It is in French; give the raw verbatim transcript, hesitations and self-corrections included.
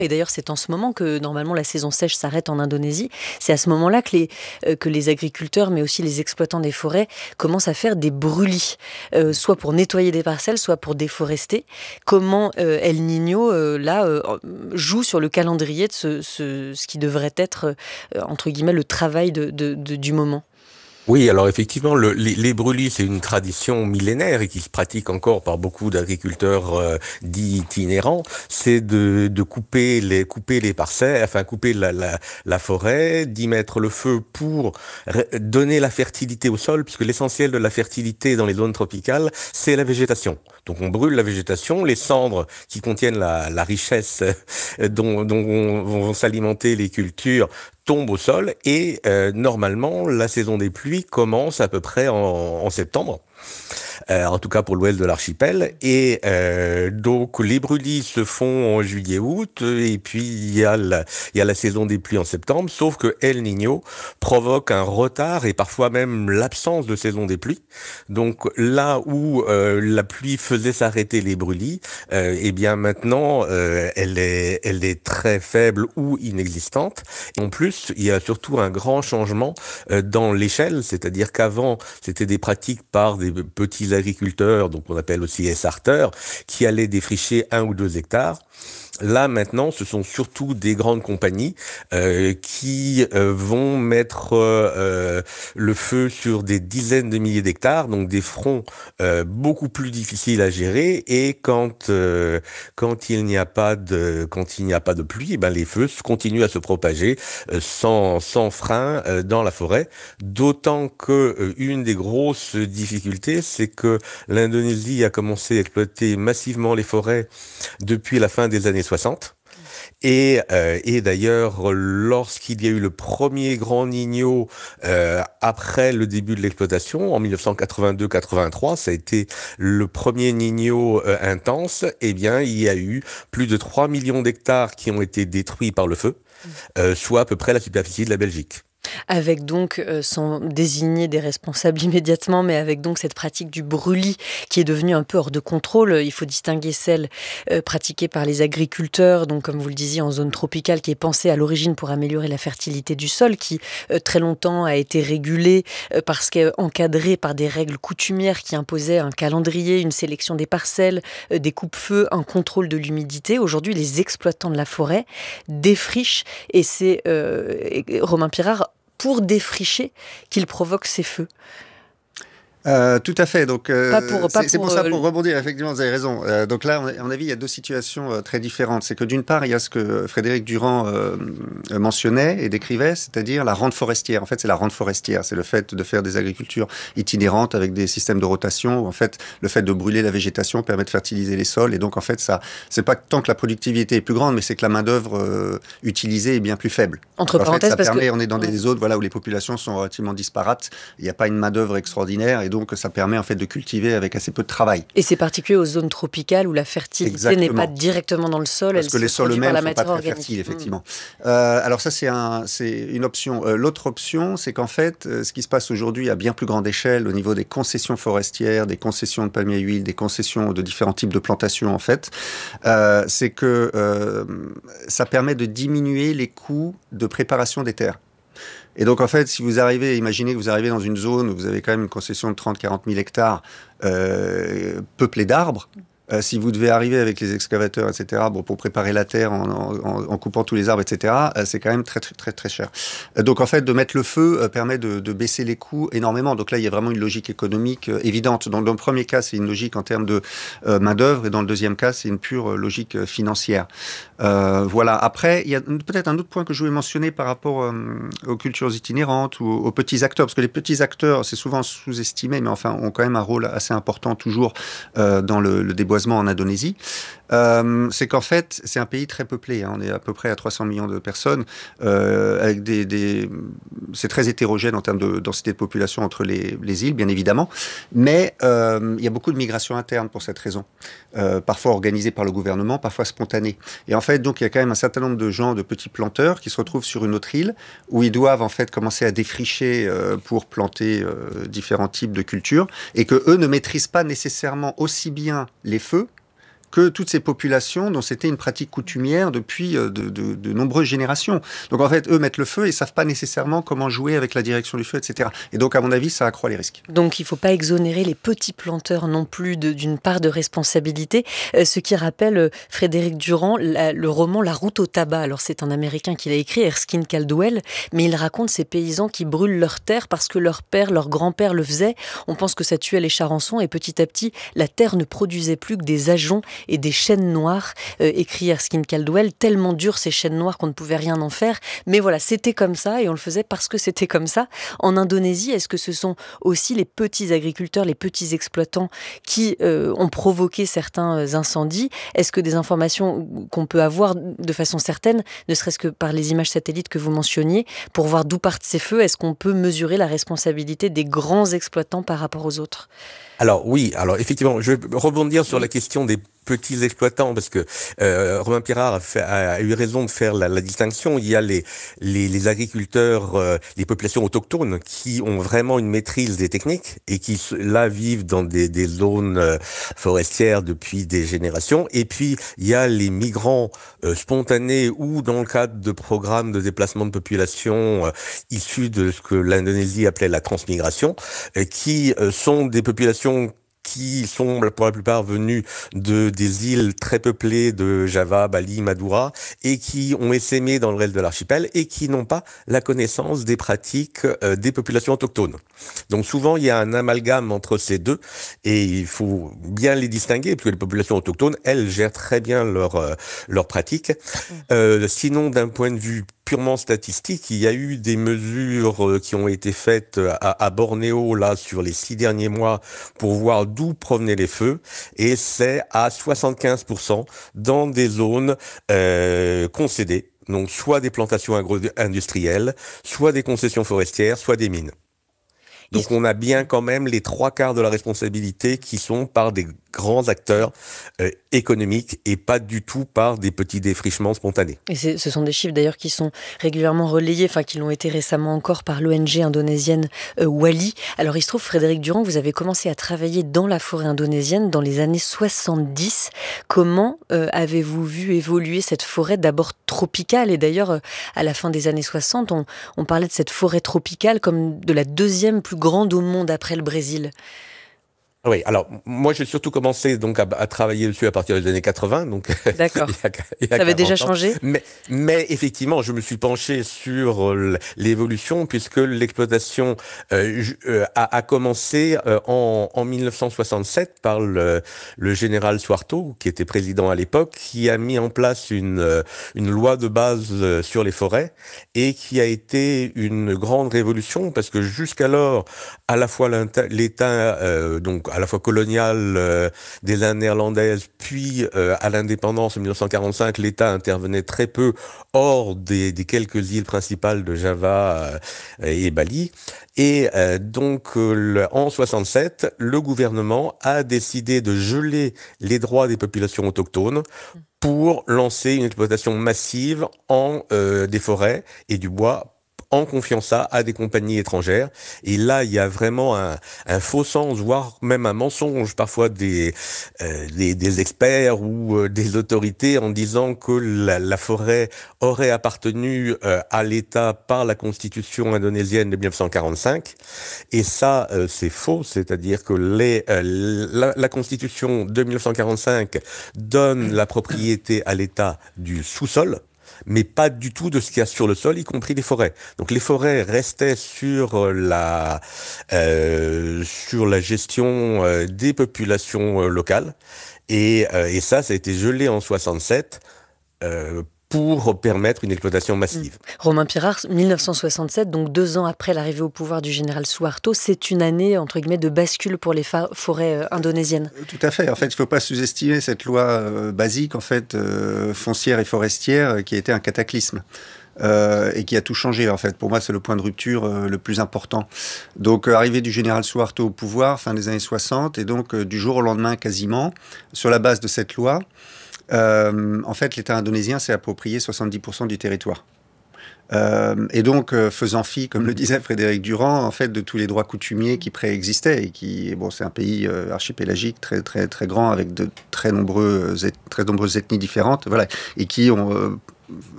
Et d'ailleurs, c'est en ce moment que, normalement, la saison sèche s'arrête en Indonésie. C'est à ce moment-là que les, heu, que les agriculteurs, mais aussi les exploitants des forêts, commencent à faire des brûlis, heu, soit pour nettoyer des parcelles, soit pour déforester. Comment, heu, El Niño, heu, là, heu, joue sur le calendrier de ce ce ce qui devrait être, heu, entre guillemets, «le travail de de de du moment»? Oui, alors effectivement, le, les, les brûlis, c'est une tradition millénaire et qui se pratique encore par beaucoup d'agriculteurs euh, dits itinérants. C'est de, de couper les couper les parcelles, enfin couper la, la, la forêt, d'y mettre le feu pour ré- donner la fertilité au sol, puisque l'essentiel de la fertilité dans les zones tropicales, c'est la végétation. Donc on brûle la végétation, les cendres qui contiennent la, la richesse euh, dont, dont vont, vont s'alimenter les cultures tombe au sol et euh, normalement la saison des pluies commence à peu près en, en septembre. Euh, en tout cas pour l'ouest de l'archipel. Et euh, donc les brûlis se font en juillet-août, et puis il y a la, il y a la saison des pluies en septembre, sauf que El Niño provoque un retard et parfois même l'absence de saison des pluies. Donc là où euh, la pluie faisait s'arrêter les brûlis, euh, eh bien maintenant euh, elle est, elle est très faible ou inexistante. Et en plus, il y a surtout un grand changement euh, dans l'échelle, c'est-à-dire qu'avant c'était des pratiques par des petits agriculteurs, donc on appelle aussi essarteurs, qui allaient défricher un ou deux hectares. Là, maintenant, ce sont surtout des grandes compagnies euh, qui euh, vont mettre euh, le feu sur des dizaines de milliers d'hectares, donc des fronts euh, beaucoup plus difficiles à gérer. Et quand euh, quand il n'y a pas de quand il n'y a pas de pluie, eh ben les feux continuent à se propager euh, sans sans frein euh, dans la forêt. D'autant que euh, une des grosses difficultés, c'est que l'Indonésie a commencé à exploiter massivement les forêts depuis la fin des années soixante. Et, euh, et d'ailleurs, lorsqu'il y a eu le premier grand Niño euh, après le début de l'exploitation, en mille neuf cent quatre-vingt-deux quatre-vingt-trois, ça a été le premier Niño euh, intense, eh bien, il y a eu plus de trois millions d'hectares qui ont été détruits par le feu, euh, soit à peu près la superficie de la Belgique. Avec donc, heu, sans désigner des responsables immédiatement, mais avec donc cette pratique du brûlis qui est devenue un peu hors de contrôle. Il faut distinguer celle, heu, pratiquée par les agriculteurs, donc comme vous le disiez, en zone tropicale, qui est pensée à l'origine pour améliorer la fertilité du sol, qui, heu, très longtemps a été régulée, heu, parce qu'encadrée par des règles coutumières qui imposaient un calendrier, une sélection des parcelles, heu, des coupe-feux, un contrôle de l'humidité. Aujourd'hui, les exploitants de la forêt défrichent et c'est, heu, Romain Pirard, pour défricher qu'il provoque ces feux. Euh, tout à fait. Donc, Pas euh, pour, pas c'est c'est pour pour ça, euh, pour rebondir, effectivement, vous avez raison. Euh, donc là, on a- à mon avis, il y a deux situations euh, très différentes. C'est que d'une part, il y a ce que Frédéric Durand euh, euh, mentionnait et décrivait, c'est-à-dire la rente forestière. En fait, c'est la rente forestière. C'est le fait de faire des agricultures itinérantes avec des systèmes de rotation. Où, en fait, le fait de brûler la végétation permet de fertiliser les sols. Et donc, en fait, ça, c'est pas tant que la productivité est plus grande, mais c'est que la main-d'œuvre euh, utilisée est bien plus faible. entre Donc, en fait, parenthèses, ça parce que permet, on est dans ouais. des zones voilà, où les populations sont relativement disparates. Il n'y a pas une main-d'œuvre extraordinaire. Et donc, ça permet, en fait, de cultiver avec assez peu de travail. Et c'est particulier aux zones tropicales où la fertilité n'est pas Exactement. directement dans le sol, Parce elle que se les sols produit par eux-mêmes la ne sont pas matière très fertiles, organique. Mmh. effectivement. Euh, alors ça, c'est un, c'est une option. Euh, L'autre option, c'est qu'en fait, euh, ce qui se passe aujourd'hui à bien plus grande échelle au niveau des concessions forestières, des concessions de palmiers à huile, des concessions de différents types de plantations, en fait, euh, c'est que euh, ça permet de diminuer les coûts de préparation des terres. Et donc, en fait, si vous arrivez, imaginez que vous arrivez dans une zone où vous avez quand même une concession de trente à quarante mille hectares euh, peuplée d'arbres, euh, si vous devez arriver avec les excavateurs, et cetera, bon, pour préparer la terre en, en, en coupant tous les arbres, et cetera, euh, c'est quand même très, très, très, très cher. Euh, donc, en fait, de mettre le feu euh, permet de, de baisser les coûts énormément. Donc là, il y a vraiment une logique économique euh, évidente. Donc, dans le premier cas, c'est une logique en termes de euh, main-d'œuvre, et dans le deuxième cas, c'est une pure euh, logique euh, financière. Euh, voilà. Après, il y a peut-être un autre point que je voulais mentionner par rapport euh, aux cultures itinérantes ou aux, aux petits acteurs, parce que les petits acteurs, c'est souvent sous-estimé, mais enfin, ont quand même un rôle assez important toujours euh, dans le, le déboisement en Indonésie. Euh, c'est qu'en fait, c'est un pays très peuplé. Hein. On est à peu près à trois cents millions de personnes, euh, avec des, des... c'est très hétérogène en termes de densité de population entre les, les îles, bien évidemment. Mais euh, il y a beaucoup de migration interne pour cette raison. Euh, parfois organisée par le gouvernement, parfois spontanée. Et en fait, donc, il y a quand même un certain nombre de gens, de petits planteurs, qui se retrouvent sur une autre île où ils doivent en fait commencer à défricher euh, pour planter euh, différents types de cultures et que eux ne maîtrisent pas nécessairement aussi bien les feux que toutes ces populations dont c'était une pratique coutumière depuis de, de, de nombreuses générations. Donc en fait, eux mettent le feu et ne savent pas nécessairement comment jouer avec la direction du feu, et cetera. Et donc, à mon avis, ça accroît les risques. Donc il ne faut pas exonérer les petits planteurs non plus de, d'une part de responsabilité, euh, ce qui rappelle euh, Frédéric Durand, la, le roman La route au tabac. Alors c'est un Américain qui l'a écrit, Erskine Caldwell, mais il raconte ces paysans qui brûlent leurs terres parce que leur père, leur grand-père le faisait. On pense que ça tuait les charançons et petit à petit, la terre ne produisait plus que des ajoncs et des chênes noirs, euh, écrit Erskine Caldwell, tellement durs ces chênes noirs qu'on ne pouvait rien en faire. Mais voilà, c'était comme ça et on le faisait parce que c'était comme ça. En Indonésie, est-ce que ce sont aussi les petits agriculteurs, les petits exploitants qui euh, ont provoqué certains incendies? Est-ce que des informations qu'on peut avoir de façon certaine, ne serait-ce que par les images satellites que vous mentionniez, pour voir d'où partent ces feux, est-ce qu'on peut mesurer la responsabilité des grands exploitants par rapport aux autres? Alors oui, alors effectivement, je vais rebondir sur la question des petits exploitants parce que euh, Romain Pirard a, fait, a eu raison de faire la, la distinction. Il y a les les, les agriculteurs, euh, les populations autochtones qui ont vraiment une maîtrise des techniques et qui là vivent dans des, des zones euh, forestières depuis des générations. Et puis il y a les migrants euh, spontanés ou dans le cadre de programmes de déplacement de population euh, issus de ce que l'Indonésie appelait la transmigration, euh, qui euh, sont des populations qui sont pour la plupart venus de des îles très peuplées de Java, Bali, Madura, et qui ont essaimé dans le reste de l'archipel et qui n'ont pas la connaissance des pratiques euh, des populations autochtones. Donc souvent, il y a un amalgame entre ces deux, et il faut bien les distinguer, puisque les populations autochtones, elles, gèrent très bien leurs euh, leurs pratiques. Euh, sinon, d'un point de vue purement statistique, il y a eu des mesures qui ont été faites à, à Bornéo là sur les six derniers mois pour voir d'où provenaient les feux, et c'est à soixante-quinze pour cent dans des zones euh, concédées, donc soit des plantations agro-industrielles, soit des concessions forestières, soit des mines. Donc on a bien quand même les trois quarts de la responsabilité qui sont par des grands acteurs euh, économiques et pas du tout par des petits défrichements spontanés. Et c'est, ce sont des chiffres d'ailleurs qui sont régulièrement relayés, enfin qui l'ont été récemment encore par l'O N G indonésienne euh, Wali. Alors il se trouve, Frédéric Durand, vous avez commencé à travailler dans la forêt indonésienne dans les années soixante-dix. Comment euh, avez-vous vu évoluer cette forêt d'abord tropicale? Et d'ailleurs, euh, à la fin des années soixante, on, on parlait de cette forêt tropicale comme de la deuxième plus grande au monde après le Brésil. Oui, alors moi j'ai surtout commencé donc à, à travailler dessus à partir des années quatre-vingts, donc d'accord. il y a, il y a ça avait déjà ans. changé. Mais, mais effectivement, je me suis penché sur l'évolution puisque l'exploitation euh, euh, a, a commencé euh, en, en mille neuf cent soixante-sept par le, le général Suharto, qui était président à l'époque, qui a mis en place une, une loi de base sur les forêts et qui a été une grande révolution parce que jusqu'alors, à la fois l'État euh, donc à la fois coloniale euh, des Indes néerlandaises, puis euh, à l'indépendance en mille neuf cent quarante-cinq, l'État intervenait très peu hors des, des quelques îles principales de Java euh, et Bali. Et euh, donc euh, le, en soixante-sept, le gouvernement a décidé de geler les droits des populations autochtones pour lancer une exploitation massive en euh, des forêts et du bois, en confiant ça à des compagnies étrangères. Et là, il y a vraiment un, un faux sens, voire même un mensonge, parfois des, euh, des, des experts ou euh, des autorités en disant que la, la forêt aurait appartenu euh, à l'État par la constitution indonésienne de mille neuf cent quarante-cinq. Et ça, euh, c'est faux, c'est-à-dire que les, euh, la, la constitution de mille neuf cent quarante-cinq donne la propriété à l'État du sous-sol, mais pas du tout de ce qu'il y a sur le sol, y compris les forêts. Donc les forêts restaient sur la euh, sur la gestion euh, des populations euh, locales, et, euh, et ça, ça a été gelé en soixante-sept euh, pour permettre une exploitation massive. Mmh. Romain Pirard, mille neuf cent soixante-sept, donc deux ans après l'arrivée au pouvoir du général Suharto, c'est une année, entre guillemets, de bascule pour les fa- forêts euh, indonésiennes. Tout à fait. En fait, il ne faut pas sous-estimer cette loi euh, basique, en fait, euh, foncière et forestière, euh, qui a été un cataclysme. Euh, et qui a tout changé, en fait. Pour moi, c'est le point de rupture euh, le plus important. Donc, euh, arrivée du général Suharto au pouvoir, fin des années soixante, et donc, euh, du jour au lendemain, quasiment, sur la base de cette loi, Euh, en fait, l'État indonésien s'est approprié soixante-dix pour cent du territoire. Euh, et donc, euh, faisant fi, comme le disait Frédéric Durand, en fait, de tous les droits coutumiers qui préexistaient et qui, bon, c'est un pays euh, archipélagique très, très, très grand avec de très nombreux, très nombreuses ethnies différentes, voilà, et qui ont euh,